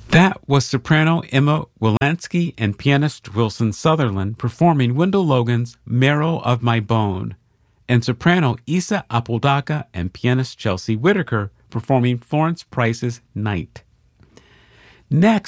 That was soprano Emma Wilansky and pianist Wilson Sutherland performing Wendell Logan's Marrow of My Bone, and soprano Isa Apodaca and pianist Chelsea Whitaker performing Florence Price's Night. Next,